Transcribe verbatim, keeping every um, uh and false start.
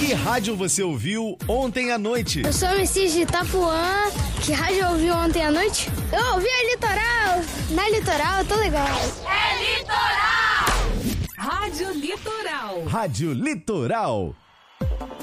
Que rádio você ouviu ontem à noite? Eu sou o Messias de Itapuã. Que rádio eu ouvi ontem à noite? Eu ouvi a Litoral. Na Litoral, eu tô legal. É Litoral! Rádio Litoral. Rádio Litoral.